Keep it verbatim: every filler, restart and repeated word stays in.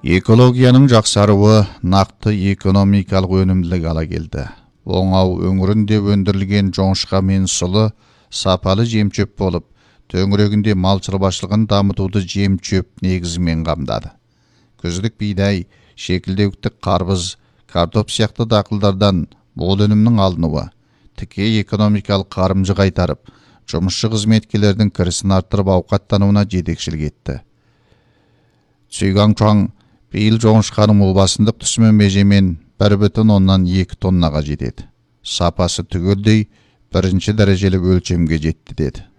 Экологияның жақсаруы нақты экономикалық өнімділік ала келді. Оңау өңірінде өндірілген жоңышқа мен сұлы сапалы жем-шөп болып, төңірегінде мал шаруашылығын дамытуды жем-шөп негізімен қамдады. Күздік бидай, шекілдеуіктік қарбыз, картоп сияқты дақылдардан мол өнімнің алынуы тікелей экономикалық қарымды қайтарып, жұмысшы қызметкерлердің кірісін арттырып ауқаттануына жетекшілік етті. Цюйгаңчуан биыл жоңышқаның басындық түсімі межемен бір бүтін оннан екі тоннаға жетеді. Сапасы түгелдей бірінші дәрежелі өлшемге жетті деді.